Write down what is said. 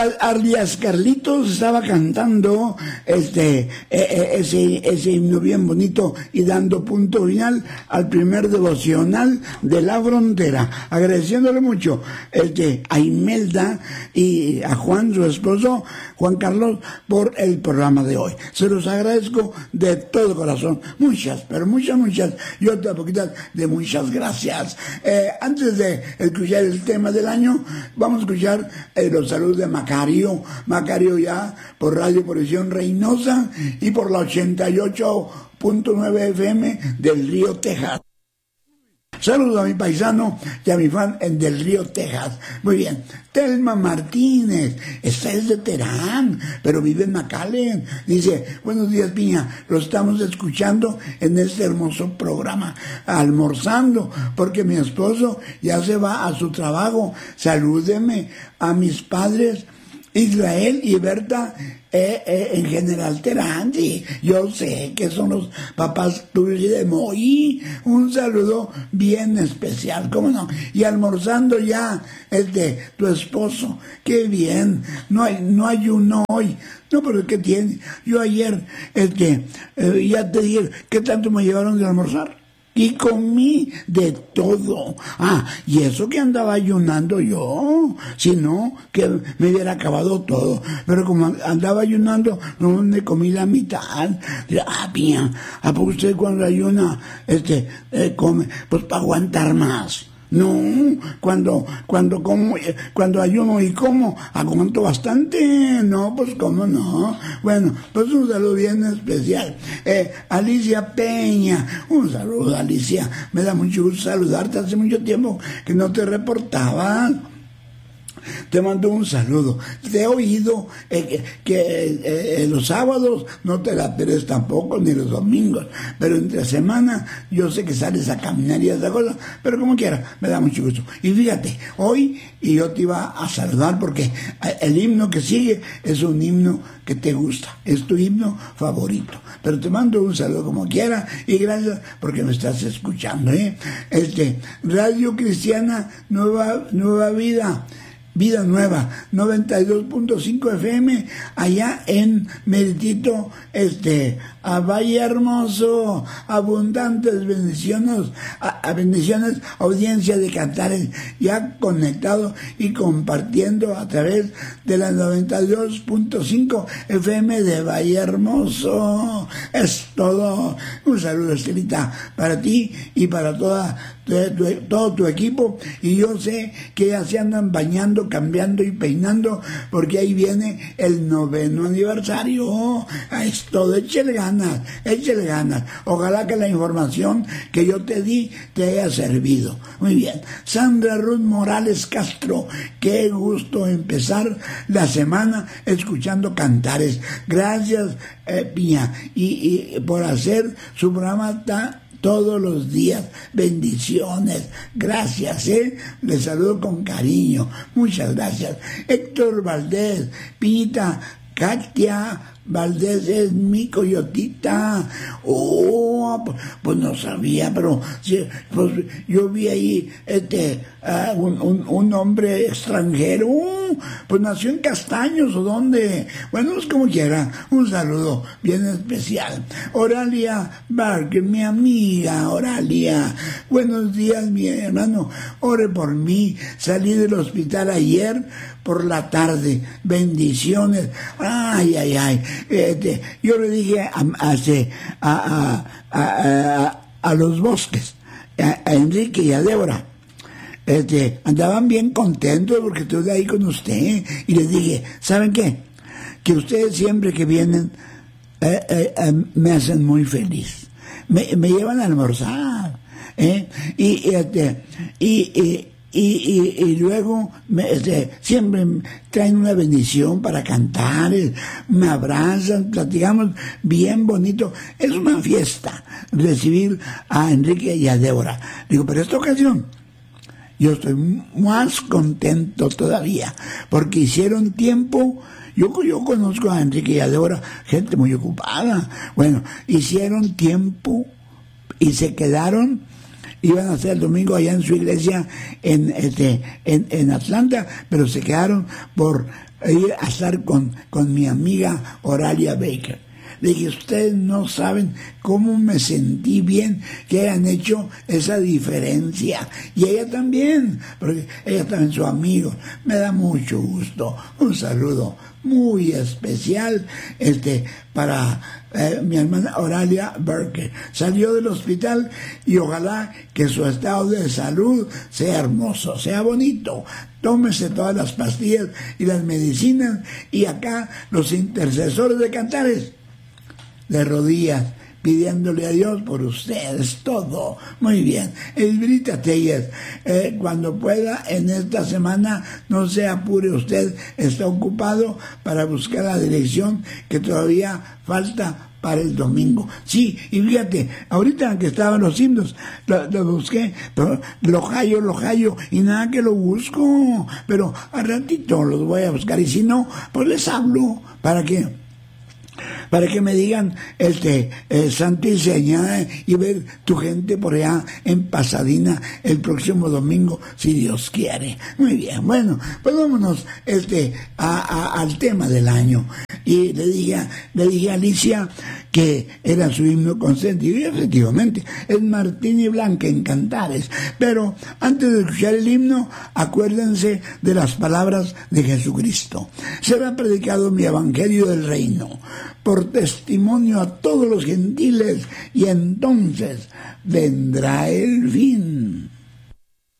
Alias Carlitos estaba cantando ese himno bien bonito y dando punto final al primer devocional de la frontera, agradeciéndole mucho a Imelda y a Juan, su esposo, Juan Carlos, por el programa de hoy. Se los agradezco de todo corazón. Muchas, pero muchas, y otra poquita de muchas gracias. Antes de escuchar el tema del año, vamos a escuchar los saludos de Macario ya por Radio Provisión Reynosa y por la 88.9 FM del Río, Texas. Saludos a mi paisano y a mi fan en del Río, Texas. Muy bien. Telma Martínez, esta es de Terán, pero vive en McAllen. Dice, buenos días, Piña, lo estamos escuchando en este hermoso programa, almorzando, porque mi esposo ya se va a su trabajo. Salúdeme a mis padres, Israel y Berta, en General Terán. Sí, yo sé que son los papás tuyos y de Moí. Un saludo bien especial, ¿cómo no? Y almorzando ya tu esposo. Qué bien. No ayuno hoy. No, pero ¿qué tiene? Yo ayer, ya te dije, ¿qué tanto me llevaron de almorzar? Y comí de todo. Y eso que andaba ayunando yo, si no, que me hubiera acabado todo. Pero como andaba ayunando, no me comí la mitad. Bien, ¿a poco usted cuando ayuna, come? Pues para aguantar más. No, cuando ayuno y como, aguanto bastante. No, pues cómo no. Bueno, pues un saludo bien especial. Alicia Peña, un saludo, Alicia. Me da mucho gusto saludarte. Hace mucho tiempo que no te reportabas. Te mando un saludo. Te he oído que los sábados no te la pierdes tampoco, ni los domingos, pero entre semana yo sé que sales a caminar y a esa cosa, pero como quiera, me da mucho gusto. Y fíjate, hoy yo te iba a saludar porque el himno que sigue es un himno que te gusta, es tu himno favorito, pero te mando un saludo como quiera y gracias porque me estás escuchando. Radio Cristiana Nueva Vida Nueva, 92.5 FM, allá en Meritito, a Valle Hermoso, abundantes bendiciones, bendiciones, audiencia de Cantares, ya conectado y compartiendo a través de la 92.5 FM de Valle Hermoso. Es todo. Un saludo, Estelita, para ti y para todo tu equipo, y yo sé que ya se andan bañando, cambiando y peinando, porque ahí viene el 9º aniversario. Es todo, échale ganas. Ojalá que la información que yo te di te haya servido. Muy bien. Sandra Ruth Morales Castro, qué gusto empezar la semana escuchando Cantares. Gracias, Piña, y por hacer su programa todos los días. Bendiciones. Gracias, les saludo con cariño. Muchas gracias. Héctor Valdés, Piñita, Katia Valdés es mi coyotita. Pues no sabía, pero pues yo vi ahí un hombre extranjero. Pues nació en Castaños o dónde. Bueno, pues como quiera, un saludo bien especial. Oralia Barker, mi amiga Oralia, buenos días, mi hermano, ore por mí. Salí del hospital ayer por la tarde. Bendiciones. Ay. Yo le dije a los Bosques, a Enrique y a Débora, andaban bien contentos porque estuve ahí con usted, y les dije, ¿saben qué? Que ustedes siempre que vienen me hacen muy feliz, me llevan a almorzar, y luego siempre traen una bendición para cantar, me abrazan, platicamos bien bonito. Es una fiesta recibir a Enrique y a Débora. Digo, pero esta ocasión yo estoy más contento todavía porque hicieron tiempo. Yo conozco a Enrique y a Débora, gente muy ocupada. Bueno, hicieron tiempo y se quedaron iban a hacer el domingo allá en su iglesia en Atlanta, pero se quedaron por ir a estar con mi amiga Oralia Baker. Le dije, ustedes no saben cómo me sentí bien que hayan hecho esa diferencia. Y ella también, porque ella también su amigo. Me da mucho gusto. Un saludo muy especial para mi hermana Oralia Baker. Salió del hospital y ojalá que su estado de salud sea hermoso, sea bonito. Tómese todas las pastillas y las medicinas. Y acá los intercesores de Cantares, de rodillas, pidiéndole a Dios por ustedes, todo. Muy bien. Esbrita Telles, cuando pueda en esta semana, no se apure usted, está ocupado para buscar la dirección que todavía falta para el domingo. Sí, y fíjate, ahorita que estaban los himnos, lo busqué, pero lo hallo, y nada que lo busco, pero al ratito los voy a buscar, y si no, pues les hablo, para que me digan santo y seña, y ver tu gente por allá en Pasadena el próximo domingo, si Dios quiere. Muy bien, bueno, pues vámonos al tema del año. Y le dije a Alicia que era su himno consentido, y efectivamente es Martín y Blanca en Cantares. Pero antes de escuchar el himno, acuérdense de las palabras de Jesucristo. Será predicado mi evangelio del reino por testimonio a todos los gentiles, y entonces vendrá el fin.